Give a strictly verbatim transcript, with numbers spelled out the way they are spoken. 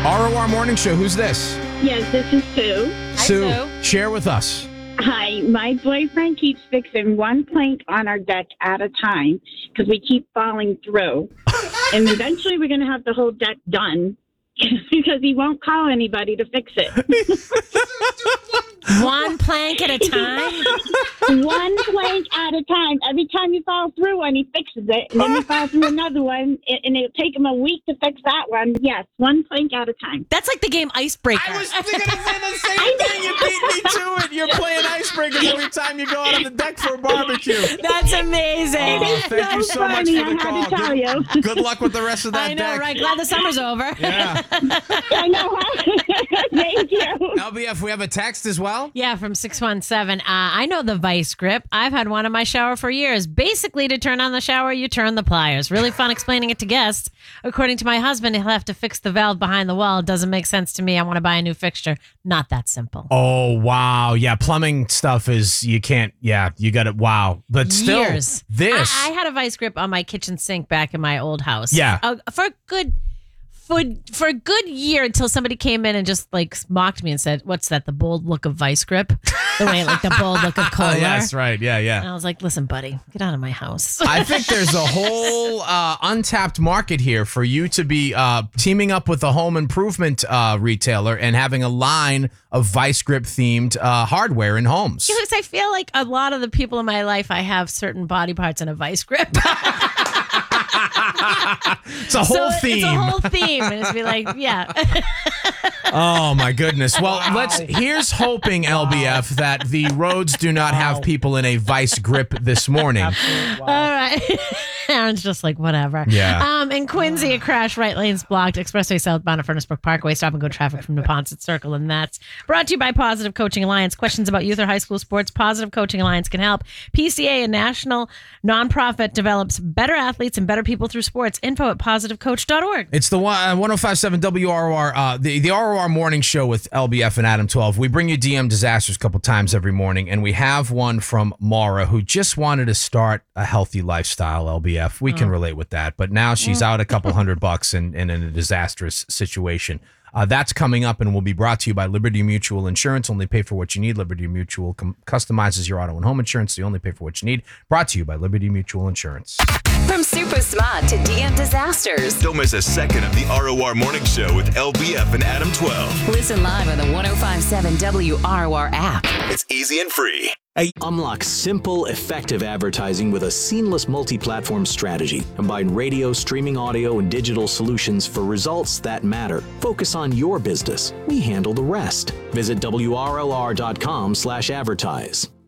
R O R Morning Show. Who's this? Yes, this is Sue. Hi, Sue, Sue. share with us. Hi, my boyfriend keeps fixing one plank on our deck at a time because we keep falling through. And eventually we're going to have the whole deck done because he won't call anybody to fix it. One plank at a time? One plank at a time. Every time you fall through one, he fixes it. And then you fall through another one, and it'll take him a week to fix that one. Yes, one plank at a time. That's like the game Icebreaker. I was thinking to say the same thing. You beat me to it. You're playing icebreakers every time you go out on the deck for a barbecue. That's amazing. Oh, thank you so much funny. for the I call. had to tell Good, you. good luck with the rest of that I know, deck. right? Glad the summer's over. Yeah. I know. Thank you. L B F, we have a text as well. Yeah, from six one seven. Uh, I know the vice grip. I've had one in my shower for years. Basically, to turn on the shower, you turn the pliers. Really fun explaining it to guests. According to my husband, he'll have to fix the valve behind the wall. Doesn't make sense to me. I want to buy a new fixture. Not that simple. Oh, wow. Yeah, plumbing stuff is, you can't, yeah, you got it. Wow. But still, Years. this. I, I had a vice grip on my kitchen sink back in my old house. Yeah. Uh, for a good... For, for a good year until somebody came in and just like mocked me and said, "What's that? The bold look of vice grip? The way like the bold look of Kohler." Yes, right. Yeah, And yeah. I was like, "Listen, buddy, get out of my house." I think there's a whole uh, untapped market here for you to be uh, teaming up with a home improvement uh, retailer and having a line of vice grip themed uh, hardware in homes. Because I feel like a lot of the people in my life, I have certain body parts in a vice grip. It's a whole so theme. It's a whole theme. And it's be like, yeah. Oh my goodness. Well, let's here's hoping, L B F, that the roads do not have people in a vice grip this morning. All right. Aaron's just like, whatever. Yeah. Um, in Quincy, a crash, right lanes blocked, expressway southbound at Furnace Brook Parkway, stop and go traffic from Neponset Circle, and that's brought to you by Positive Coaching Alliance. Questions about youth or high school sports? Positive Coaching Alliance can help. P C A, a national nonprofit, develops better athletes and better people through sports. Info at positive coach dot org. It's the one, uh, one oh five point seven W R O R, uh, the, the R O R morning show with L B F and Adam twelve. We bring you D M disasters a couple times every morning, and we have one from Mara, who just wanted to start a healthy lifestyle, L B F. We can relate with that, but now she's out a couple hundred bucks and, and in a disastrous situation. Uh, that's coming up and will be brought to you by Liberty Mutual Insurance. Only pay for what you need. Liberty Mutual com- customizes your auto and home insurance, so you only pay for what you need. Brought to you by Liberty Mutual Insurance. From Super Smart to D M Disasters. Don't miss a second of the R O R Morning Show with L B F and Adam twelve. Listen live on the one oh five point seven W R O R app. It's easy and free. Unlock simple, effective advertising with a seamless multi-platform strategy. Combine radio, streaming audio, and digital solutions for results that matter. Focus on your business. We handle the rest. Visit W R L R dot com slash advertise.